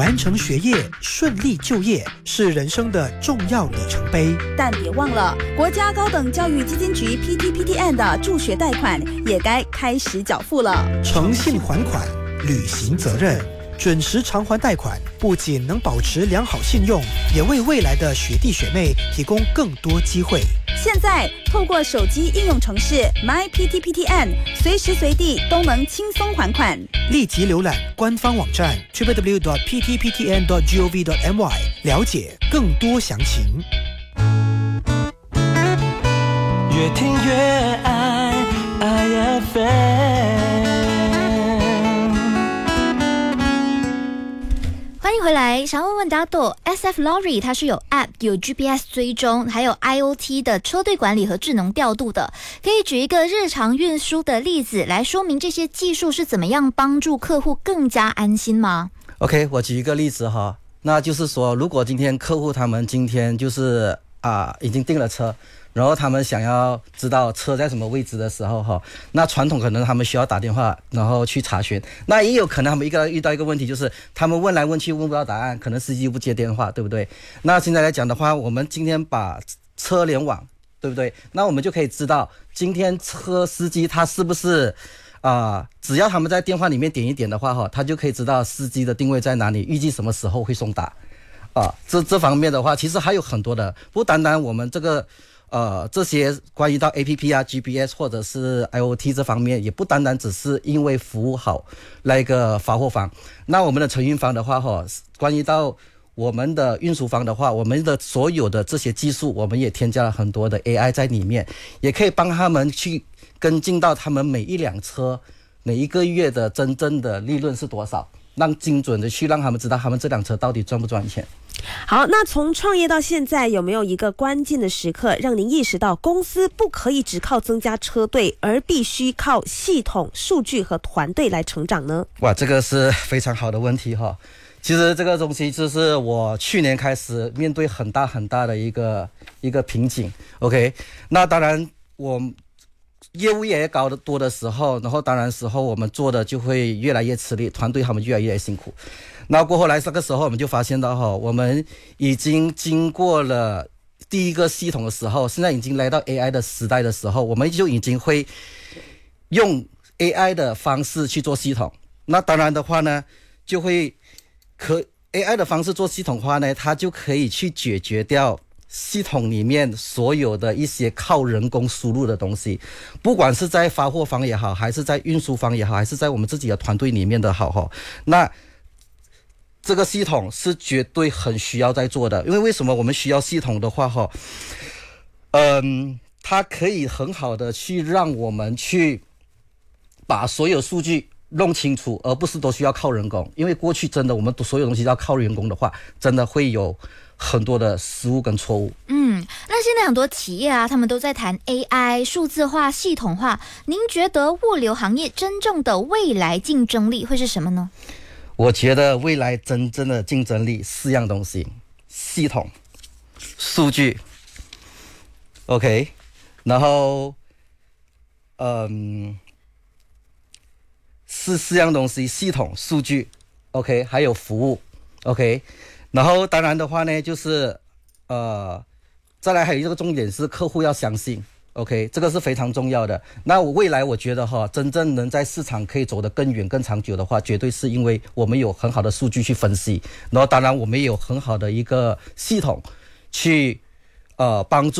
完成学业，顺利就业是人生的重要里程碑。 但别忘了，国家高等教育基金局 PTPTN 的助学贷款也该开始缴付了。 诚信还款，履行责任，准时偿还贷款，不仅能保持良好信用，也为未来的学弟学妹提供更多机会。 现在透过手机应用程式 MyPTPTN， 随时随地都能轻松还款。 立即浏览官方网站 www.ptptn.gov.my 了解更多详情。 越听越爱 IFM。 欢迎回来，想问问大豆 SF Lorry 它是有 App 有 GPS 追踪还有 IoT 的车队管理和智能调度的，可以举一个日常运输的例子来说明这些技术是怎么样帮助客户更加安心吗？ OK， 我举一个例子哈，那就是说如果今天客户他们今天就是已经订了车，然后他们想要知道车在什么位置的时候哈，那传统可能他们需要打电话然后去查询，那也有可能他们遇到一个问题，就是他们问来问去问不到答案，可能司机不接电话，对不对？那现在来讲的话，我们今天把车联网，对不对？那我们就可以知道今天车司机他是不是只要他们在电话里面点一点的话哈，他就可以知道司机的定位在哪里，预计什么时候会送达这方面的话其实还有很多的，不单单我们这个这些关于到 APP GPS 或者是 IoT 这方面，也不单单只是因为服务好那个发货方，那我们的承运方的话关于到我们的运输方的话，我们的所有的这些技术我们也添加了很多的 AI 在里面，也可以帮他们去跟进到他们每一辆车每一个月的真正的利润是多少，让精准的去让他们知道他们这辆车到底赚不赚钱。 好，那从创业到现在，有没有一个关键的时刻让您意识到公司不可以只靠增加车队，而必须靠系统、数据和团队来成长呢？ 哇，这个是非常好的问题哈。其实这个东西就是我去年开始面对很大很大的一个瓶颈。OK， 那当然我业务也搞得多的时候，然后当然时候我们做的就会越来越吃力，团队他们越来越辛苦。那过后来这个时候我们就发现到我们已经经过了第一个系统的时候，现在已经来到 AI 的时代的时候，我们就已经会用 AI 的方式去做系统。那当然的话呢，就会AI 的方式做系统的话呢，它就可以去解决掉系统里面所有的一些靠人工输入的东西，不管是在发货方也好，还是在运输方也好，还是在我们自己的团队里面的好，那这个系统是绝对很需要在做的。因为为什么我们需要系统的话它可以很好的去让我们去把所有数据弄清楚，而不是都需要靠人工。因为过去真的我们所有东西要靠人工的话，真的会有很多的失误跟错误。 那现在很多企业他们都在谈 AI 数字化系统化，您觉得物流行业真正的未来竞争力会是什么呢？ 我觉得未来真正的竞争力4样东西：系统、数据 OK， 然后是4样东西：系统、数据 OK， 还有服务 OK。然后当然的话呢，就是再来还有一个重点是客户要相信 OK， 这个是非常重要的。那未来我觉得真正能在市场可以走得更远更长久的话，绝对是因为我们有很好的数据去分析，然后当然我们也有很好的一个系统去帮助